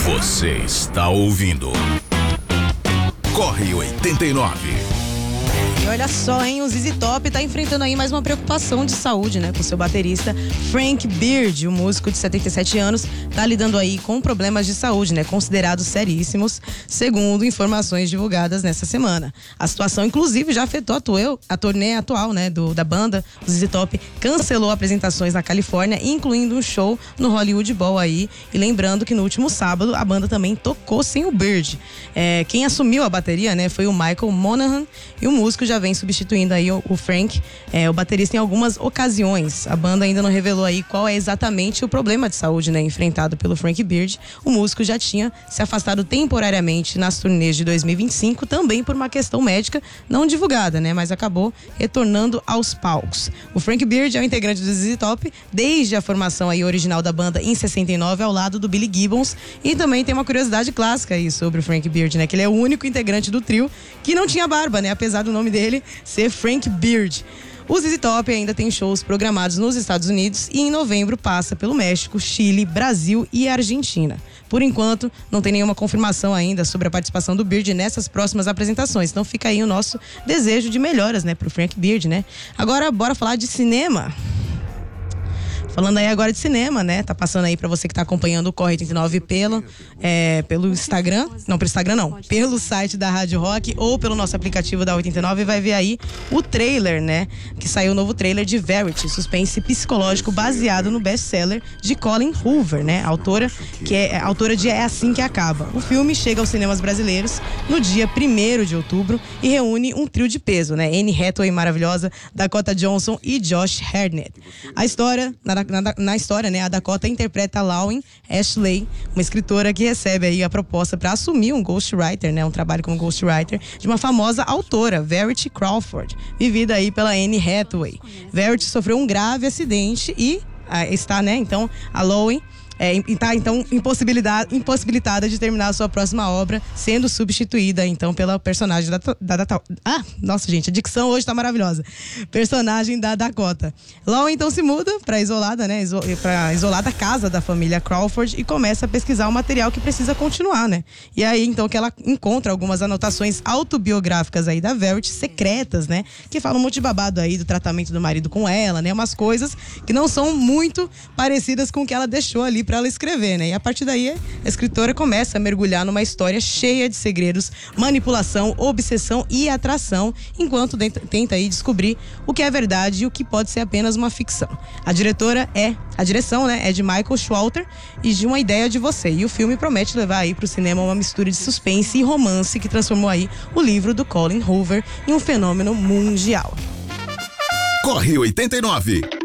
Você está ouvindo Corre 89. E olha só, hein, o ZZ Top tá enfrentando aí mais uma preocupação de saúde, né, com seu baterista Frank Beard. O músico de 77 anos tá lidando aí com problemas de saúde, né, considerados seríssimos, segundo informações divulgadas nessa semana. A situação, inclusive, já afetou a turnê atual, né, da banda. O ZZ Top cancelou apresentações na Califórnia, incluindo um show no Hollywood Bowl aí. E lembrando que no último sábado a banda também tocou sem o Beard. Quem assumiu a bateria, né, foi o Michael Monaghan, e o músico já vem substituindo aí o Frank, o baterista, em algumas ocasiões. A banda ainda não revelou aí qual é exatamente o problema de saúde, né, enfrentado pelo Frank Beard. O músico já tinha se afastado temporariamente nas turnês de 2025, também por uma questão médica não divulgada, né, mas acabou retornando aos palcos. O Frank Beard é o integrante do ZZ Top desde a formação aí original da banda em 69, ao lado do Billy Gibbons. E também tem uma curiosidade clássica aí sobre o Frank Beard, né, que ele é o único integrante do trio que não tinha barba, né, apesar do nome dele ser Frank Beard. O ZZ Top ainda tem shows programados nos Estados Unidos e em novembro passa pelo México, Chile, Brasil e Argentina. Por enquanto, não tem nenhuma confirmação ainda sobre a participação do Beard nessas próximas apresentações. Então fica aí o nosso desejo de melhoras, né, pro Frank Beard, né? Agora, bora falar de cinema. Falando aí agora de cinema, né? Tá passando aí pra você que tá acompanhando o Corre 89 pelo Instagram. Não, pelo Instagram não. Pelo site da Rádio Rock ou pelo nosso aplicativo da 89, vai ver aí o trailer, né? Que saiu o novo trailer de Verity, suspense psicológico baseado no best-seller de Colleen Hoover, né? Autora de É Assim Que Acaba. O filme chega aos cinemas brasileiros no dia 1º de outubro e reúne um trio de peso, né? Anne Hathaway maravilhosa, Dakota Johnson e Josh Hartnett. Na história, né, a Dakota interpreta a Lauren Ashley, uma escritora que recebe aí a proposta para assumir um ghostwriter, né, um trabalho como ghostwriter de uma famosa autora, Verity Crawford, vivida aí pela Anne Hathaway. Verity sofreu um grave acidente e está, né, então a Lauren está então impossibilitada de terminar a sua próxima obra, sendo substituída então pela personagem nossa gente, a dicção hoje tá maravilhosa. Personagem da Dakota. Lauren então se muda para isolada, né, para isolada casa da família Crawford e começa a pesquisar o material que precisa continuar, né? E aí então que ela encontra algumas anotações autobiográficas aí da Verity, secretas, né, que falam um monte de babado aí do tratamento do marido com ela, né, umas coisas que não são muito parecidas com o que ela deixou ali para ela escrever, né? E a partir daí a escritora começa a mergulhar numa história cheia de segredos, manipulação, obsessão e atração, enquanto tenta aí descobrir o que é verdade e o que pode ser apenas uma ficção. A direção, né, é de Michael Schwalter e de Uma Ideia de Você. E o filme promete levar aí pro cinema uma mistura de suspense e romance que transformou aí o livro do Colleen Hoover em um fenômeno mundial. Corre 89.